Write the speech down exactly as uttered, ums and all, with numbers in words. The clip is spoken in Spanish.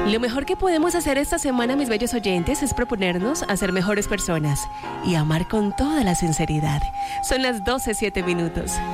Lo mejor que podemos hacer esta semana, mis bellos oyentes, es proponernos a ser mejores personas y amar con toda la sinceridad. Son las doce, siete minutos.